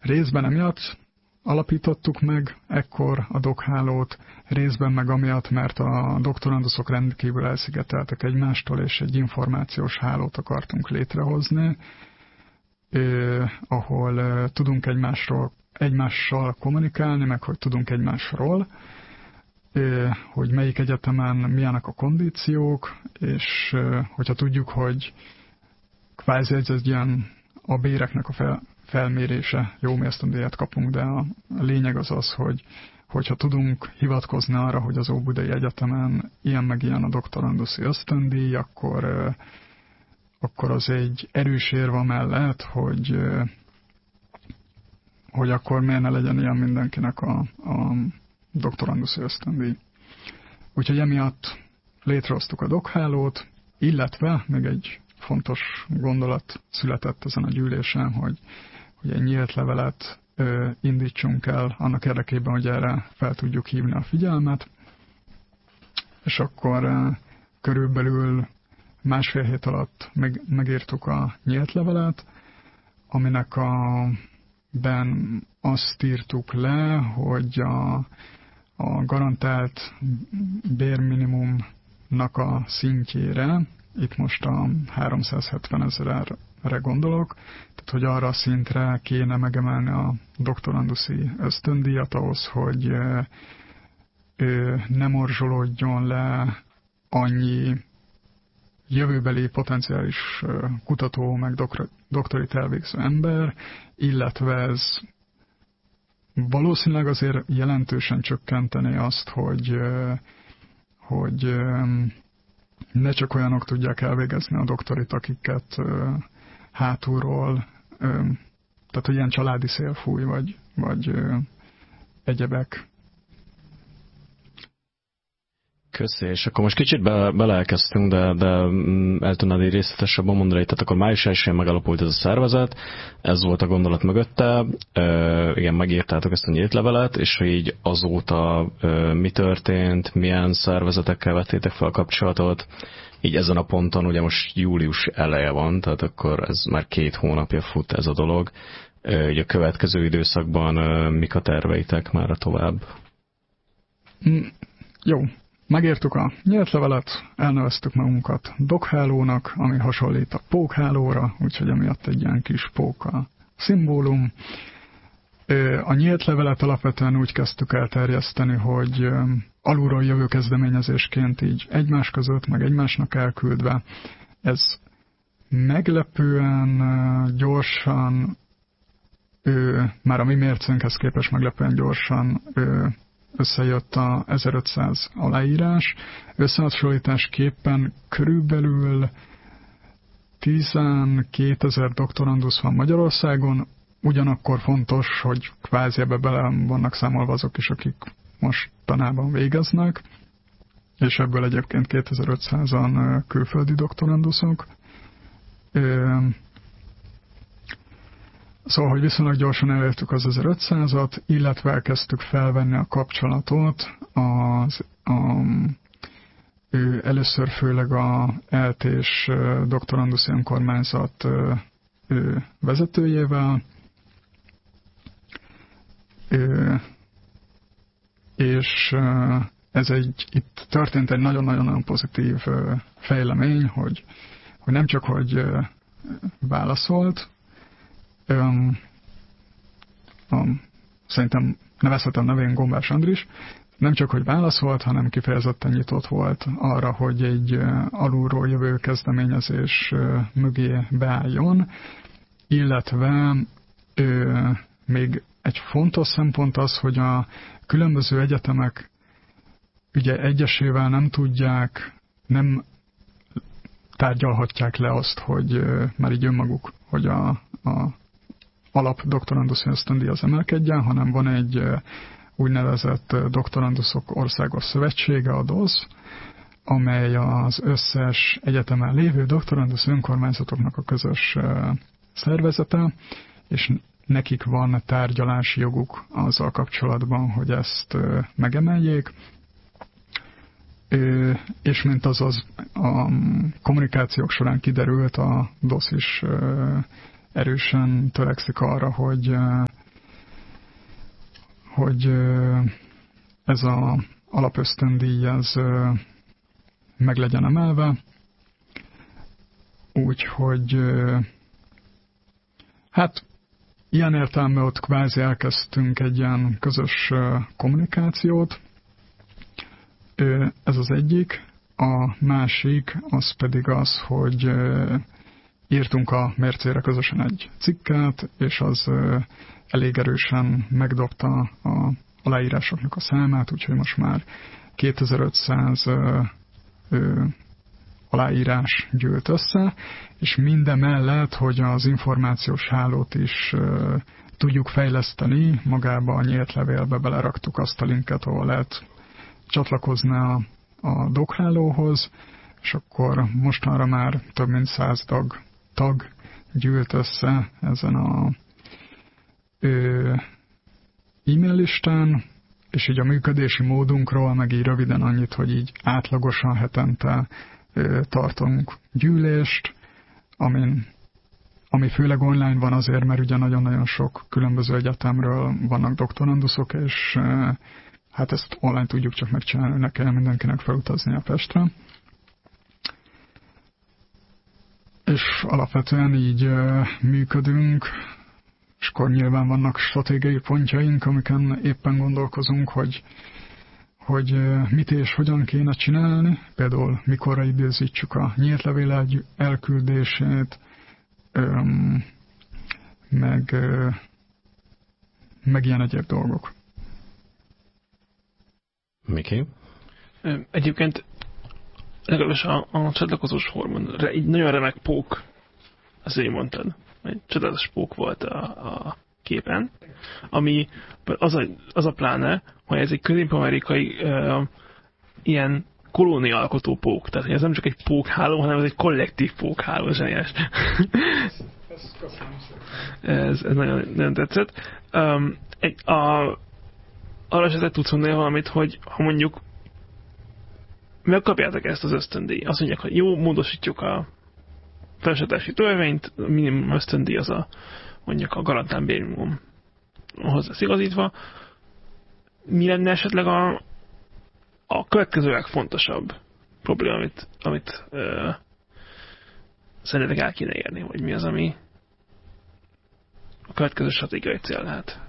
Részben emiatt alapítottuk meg ekkor a dokhálót, részben meg amiatt, mert a doktoranduszok rendkívül elszigeteltek egymástól, és egy információs hálót akartunk létrehozni, ahol tudunk egymással kommunikálni, meg hogy tudunk egymásról, hogy melyik egyetemen milyenek a kondíciók, és hogyha tudjuk, hogy kvázi egy ilyen a béreknek a felmérése, jó mésztandíjat kapunk, de a lényeg az, hogyha tudunk hivatkozni arra, hogy az Óbudai Egyetemen ilyen meg ilyen a doktoranduszi ösztöndíj, akkor az egy erős érv mellett, hogy akkor miért ne legyen ilyen mindenkinek a doktoranduszi ösztöndíj. Úgyhogy emiatt létrehoztuk a dokhálót, illetve még egy fontos gondolat született ezen a gyűlésen, hogy egy nyílt levelet indítsunk el annak érdekében, hogy erre fel tudjuk hívni a figyelmet, és akkor körülbelül másfél hét alatt megírtuk a nyílt levelet, aminek ben azt írtuk le, hogy a garantált bérminimumnak a szintjére, itt most a 370 000-re gondolok, tehát hogy arra a szintre kéne megemelni a doktoranduszi ösztöndíjat ahhoz, hogy ne morzsolódjon le annyi jövőbeli potenciális kutató, meg doktorit elvégző ember, illetve ez valószínűleg azért jelentősen csökkenteni azt, hogy ne csak olyanok tudják elvégezni a doktorit, akiket hátulról, tehát hogy ilyen családi szél fúj, vagy egyebek. Köszi, és akkor most kicsit beleelkezdtünk, de el tudnád így részletesebben mondani, tehát akkor május 1-én megalapult ez a szervezet, ez volt a gondolat mögötte, igen, megírtátok ezt a nyílt levelet, és így azóta mi történt, milyen szervezetekkel vettétek fel a kapcsolatot, így ezen a ponton, ugye most július eleje van, tehát akkor ez már 2 hónapja fut ez a dolog, ugye a következő időszakban mik a terveitek már tovább? Jó. Megírtuk a nyílt levelet, elneveztük magunkat dokhálónak, ami hasonlít a pókhálóra, úgyhogy emiatt egy ilyen kis pók a szimbólum. A nyílt levelet alapvetően úgy kezdtük el terjeszteni, hogy alulról jövő kezdeményezésként így egymás között, meg egymásnak elküldve. Ez meglepően gyorsan, már a mi mércénkhez képest meglepően gyorsan összejött a 1500 aláírás. Összehasonlításképpen körülbelül 12 000 doktorandusz van Magyarországon, ugyanakkor fontos, hogy kvázi ebbe bele vannak számolva azok is, akik mostanában végeznek, és ebből egyébként 2500-an külföldi doktoranduszok. Szóval, hogy viszonylag gyorsan elértük az 1500-at, illetve elkezdtük felvenni a kapcsolatot először főleg a ELTÉS doktoranduszi önkormányzat vezetőjével, és itt történt egy nagyon-nagyon pozitív fejlemény, hogy nem csak, hogy válaszolt, szerintem nevezhetem nevén Gombás Andris, nem csak, hogy válaszolt, hanem kifejezetten nyitott volt arra, hogy egy alulról jövő kezdeményezés mögé beálljon, illetve még egy fontos szempont az, hogy a különböző egyetemek ugye egyesével nem tárgyalhatják le azt, hogy már így önmaguk, hogy a alap doktoranduszi ösztöndíj az emelkedjen, hanem van egy úgynevezett doktoranduszok országos szövetsége, a DOSZ, amely az összes egyetemen lévő doktorandusz önkormányzatoknak a közös szervezete, és nekik van tárgyalási joguk azzal kapcsolatban, hogy ezt megemeljék, és mint azaz a kommunikációk során kiderült, a DOSZ is erősen törekszik arra, hogy hogy ez az alapösztöndíj ez meg legyen emelve, úgyhogy hát ilyen értelemben ott kvázi elkezdtünk egy ilyen közös kommunikációt. Ez az egyik. A másik az pedig az, hogy írtunk a Mércére közösen egy cikket, és az elég erősen megdobta a aláírásoknak a számát, úgyhogy most már 2500 aláírás gyűlt össze, és mindemellett, hogy az információs hálót is tudjuk fejleszteni, magába a nyílt levélbe beleraktuk azt a linket, ahol lehet csatlakozni a dokhálóhoz, és akkor mostanra már több mint 100 tag gyűlt össze ezen a e-mail listán, és így a működési módunkról meg így röviden annyit, hogy így átlagosan hetente tartunk gyűlést, ami főleg online van azért, mert ugye nagyon-nagyon sok különböző egyetemről vannak doktoranduszok, és hát ezt online tudjuk csak megcsinálni, ne kell mindenkinek felutazni a Pestre. És alapvetően így működünk, és akkor nyilván vannak stratégiai pontjaink, amiken éppen gondolkozunk, hogy mit és hogyan kéne csinálni, például mikorra időzítsük a nyílt levél elküldését, meg ilyen egyéb dolgok. Miki? Egyébként legalábbis a csatlakozós formon egy nagyon remek pók, azt így mondtad, egy csodálatos pók volt a képen, ami az a pláne, hogy ez egy közép-amerikai ilyen kolóniaalkotó pók, tehát ez nem csak egy pókháló, hanem ez egy kollektív pókháló, zseniás. Ez nagyon, nagyon tetszett. Arra se tudsz mondani valamit, hogy ha mondjuk megkapjátok ezt az ösztöndíj, azt mondják, hogy jó, módosítjuk a felsőoktatási törvényt, a minimum ösztöndíj az mondjuk a garantált bérminimum hozzá igazítva. Mi lenne esetleg a következő legfontosabb probléma, amit szerintetek el kéne érni, vagy mi az, ami a következő stratégiai cél lehet?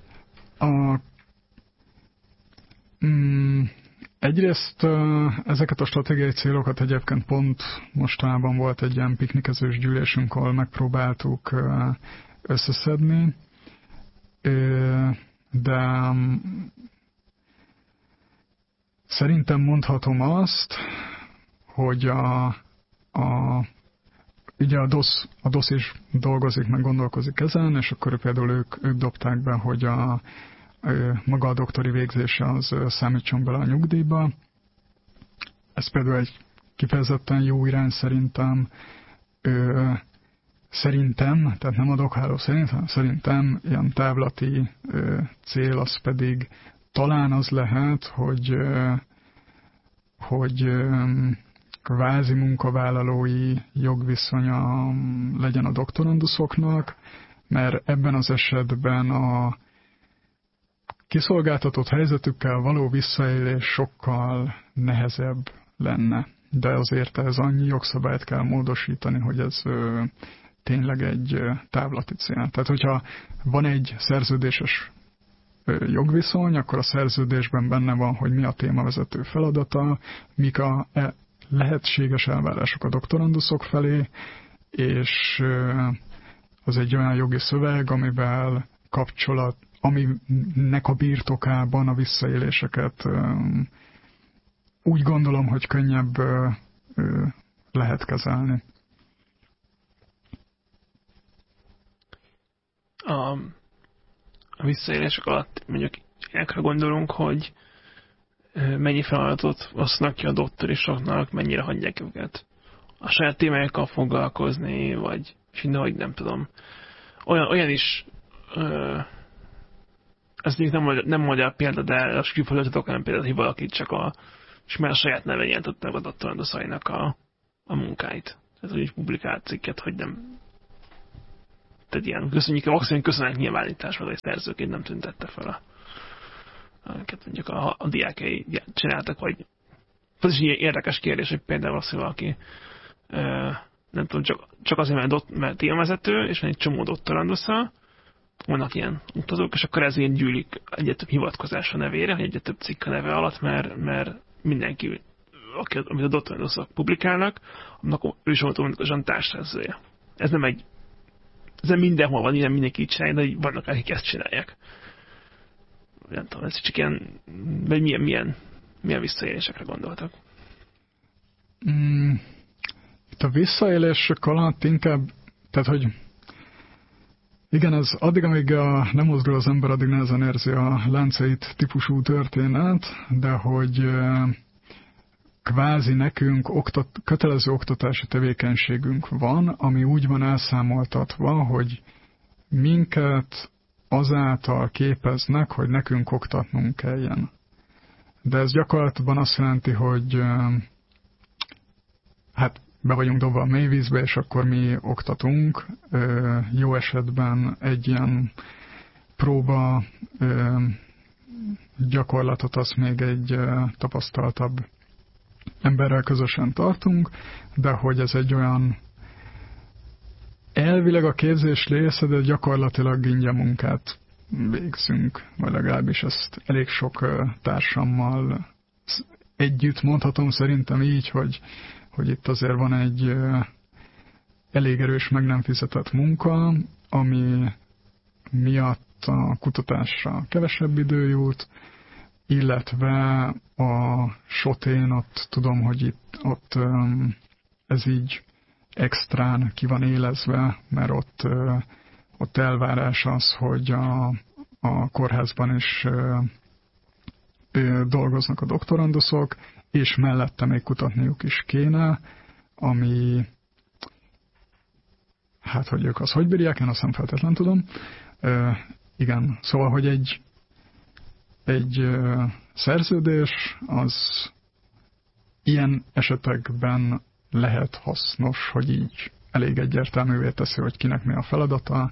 Egyrészt ezeket a stratégiai célokat egyébként pont mostanában volt egy ilyen piknikezős gyűlésünk, ahol megpróbáltuk összeszedni, de szerintem mondhatom azt, hogy ugye a DOSZ is dolgozik, meg gondolkozik ezen, és akkor például ők dobták be, hogy maga a doktori végzése az számítson bele a nyugdíjba. Ez például egy kifejezetten jó irány szerintem. Tehát nem a dokháló szerintem ilyen távlati cél az pedig talán az lehet, hogy kvázi munkavállalói jogviszonya legyen a doktoranduszoknak, mert ebben az esetben a kiszolgáltatott helyzetükkel való visszaélés sokkal nehezebb lenne. De azért ez annyi jogszabályt kell módosítani, hogy ez tényleg egy távlati cél. Tehát, hogyha van egy szerződéses jogviszony, akkor a szerződésben benne van, hogy mi a témavezető feladata, mik a lehetséges elvárások a doktoranduszok felé, és az egy olyan jogi szöveg, amivel aminek a birtokában a visszaéléseket úgy gondolom, hogy könnyebb lehet kezelni. A visszaélések alatt mondjuk ilyenekre gondolunk, hogy mennyi feladatot osznak ki a doktorisoknak, mennyire hagyják őket a saját témájukkal foglalkozni, vagy hogy nem tudom. Olyan is ez nem magyar példa, de a külföldötök olyan példa, hogy valaki csak a saját neven jelentette meg a doktoranduszainak a munkáit. Tehát, hogy így publikált cikket, hogy nem. Tehát ilyen köszönjük, maximum köszönet nyilvánítás, vagy egy szerzőként nem tüntette fel amiket mondjuk a diákjai csináltak, vagy az is ilyen érdekes kérdés, hogy például az, hogy valaki nem tudom, csak azért, mert témavezető, és van egy csomó doktorandusza, vannak ilyen utazók, és akkor ezért gyűlik egyre több hivatkozás a nevére, vagy egyre több cikk a neve alatt, mert mindenki, amit a doktoranduszok publikálnak, annak ő is automatikusan társszerzője. Ez nem mindenhol van, nem mindenki így csinálja, de vannak, akik ezt csinálják. Nem tudom, ez csak ilyen, vagy milyen visszaélésekre gondoltak? Itt a visszaélések alatt inkább, tehát hogy igen, ez addig, amíg nem mozdul az ember, addig nehezen érzi a láncait típusú történet, de hogy kvázi nekünk kötelező oktatási tevékenységünk van, ami úgy van elszámoltatva, hogy minket azáltal képeznek, hogy nekünk oktatnunk kelljen. De ez gyakorlatban azt jelenti, hogy hát be vagyunk dobva a mélyvízbe, és akkor mi oktatunk. Jó esetben egy ilyen próba gyakorlatot azt még egy tapasztaltabb emberrel közösen tartunk, de hogy ez egy olyan elvileg a képzés része, de gyakorlatilag ingyen munkát végzünk, vagy legalábbis ezt elég sok társammal együtt mondhatom szerintem így, hogy itt azért van egy elég erős meg nem fizetett munka, ami miatt a kutatásra kevesebb idő jut, illetve a SOT-én ott tudom, hogy ott ez így extrán ki van élezve, mert ott elvárás az, hogy a kórházban is dolgoznak a doktoranduszok, és mellette még kutatniuk is kéne, ami hát, hogy ők azt hogy bírják, én azt nem feltétlen tudom. Igen, szóval, hogy egy szerződés az ilyen esetekben lehet hasznos, hogy így elég egyértelművé teszi, hogy kinek mi a feladata.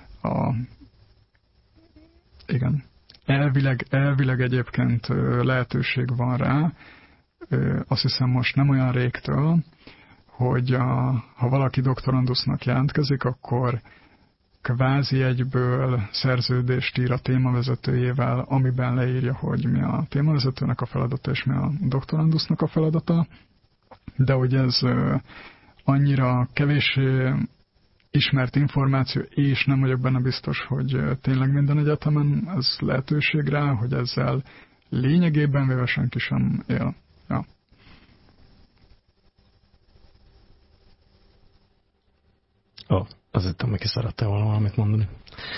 Igen. Elvileg egyébként lehetőség van rá, azt hiszem most nem olyan régtől, hogy ha valaki doktorandusznak jelentkezik, akkor kvázi egyből szerződést ír a témavezetőjével, amiben leírja, hogy mi a témavezetőnek a feladata, és mi a doktorandusznak a feladata, de hogy ez annyira kevéssé ismert információ, és nem vagyok benne biztos, hogy tényleg minden egyetemen ez lehetőség rá, hogy ezzel lényegében véve senki sem él. Ja. Azt hittem, hogy szerettél volna valamit mondani.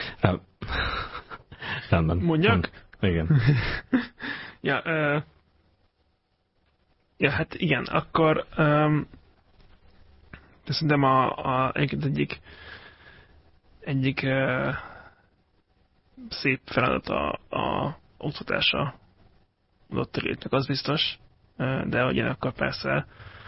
Rendben. Mondjak? Igen. Ja, hát igen, akkor de szerintem egyik szép feladata a oktatása doktorátnak, az biztos, de ugyanakkor persze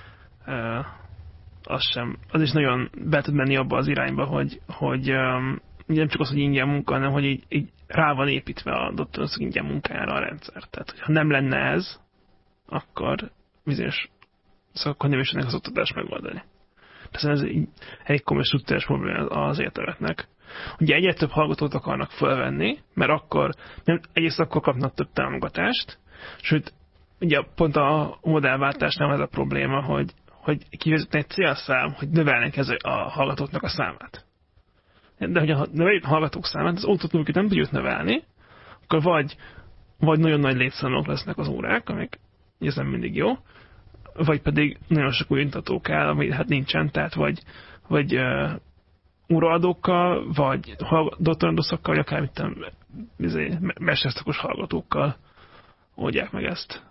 az is nagyon be tud menni abba az irányba, hogy nem csak az, hogy ingyen munka, hanem hogy így rá van építve a doktoranduszok ingyen munkájára a rendszer. Tehát, hogyha nem lenne ez, akkor bizonyos, szóval akkor nem is tudnak az oktatást megoldani. Tehát ez egy elég komoly struktúrás probléma az egyetemeknek. Ugye egyre több hallgatót akarnak fölvenni, mert akkor egyrészt akkor kapnak több támogatást, sőt, ugye pont a modellváltásnál ez a probléma, hogy kivezetni egy célszám, hogy növelnek a hallgatóknak a számát. De hogyha növeljük a hallgatók számát, az oktatókat nem tudjuk növelni, akkor vagy nagyon nagy létszámok lesznek az órák, amik ez nem mindig jó, vagy pedig nagyon sok új oktató kell, ami hát nincsen, tehát vagy óraadókkal, vagy doktoranduszokkal, vagy akár mesterszakos hallgatókkal oldják meg ezt.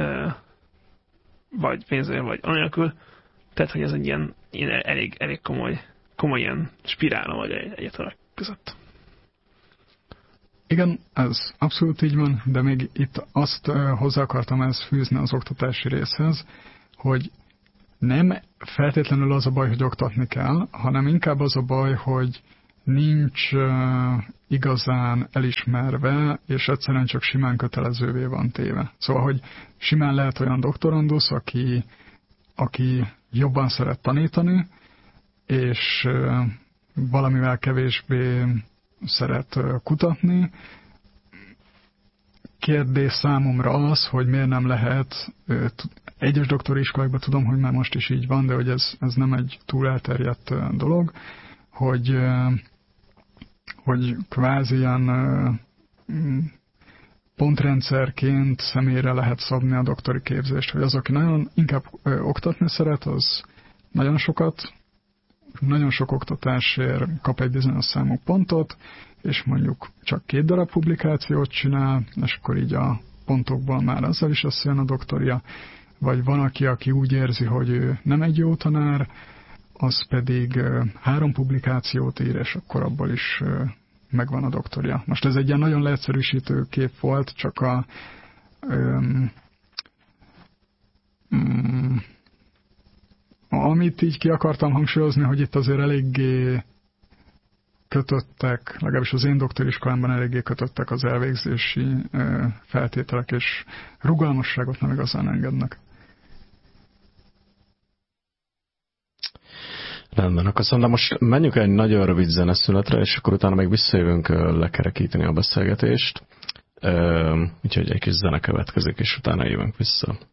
Vagy pénzzel, vagy anélkül. Tehát, hogy ez egy ilyen elég komoly ilyen spirálna vagy egyetemek között. Igen, ez abszolút így van, de még itt azt hozzá akartam ezt fűzni az oktatási részhez, hogy nem feltétlenül az a baj, hogy oktatni kell, hanem inkább az a baj, hogy nincs igazán elismerve, és egyszerűen csak simán kötelezővé van téve. Szóval, hogy simán lehet olyan doktorandusz, aki jobban szeret tanítani, és valamivel kevésbé szeret kutatni. Kérdés számomra az, hogy miért nem lehet, egyes doktori iskolákban tudom, hogy már most is így van, de hogy ez nem egy túl elterjedt dolog, hogy kvázi ilyen pontrendszerként személyre lehet szabni a doktori képzést, hogy az, aki nagyon inkább oktatni szeret, az nagyon sok oktatásért kap egy bizonyos számú pontot, és mondjuk csak 2 darab publikációt csinál, és akkor így a pontokból már azzal is összejön a doktoria, vagy van, aki úgy érzi, hogy ő nem egy jó tanár, az pedig 3 publikációt ír, és akkor abból is megvan a doktoria. Most ez egy ilyen nagyon leegyszerűsítő kép volt, csak amit így ki akartam hangsúlyozni, hogy itt azért eléggé kötöttek, legalábbis az én doktoriskolámban eléggé kötöttek az elvégzési feltételek, és rugalmasságot nem igazán engednek. Rendben, akkor szerintem most menjünk egy nagyon rövid zeneszünetre, és akkor utána még visszajövünk lekerekíteni a beszélgetést. Úgyhogy egy kis zene következik, és utána jövünk vissza.